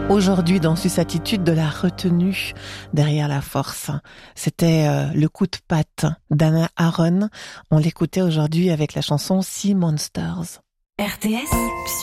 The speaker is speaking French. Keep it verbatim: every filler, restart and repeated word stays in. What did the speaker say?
Aujourd'hui, dans Sus Attitude, de la retenue derrière la force. C'était euh, le coup de patte d'Anna Aaron. On l'écoutait aujourd'hui avec la chanson Sea Monsters. R T S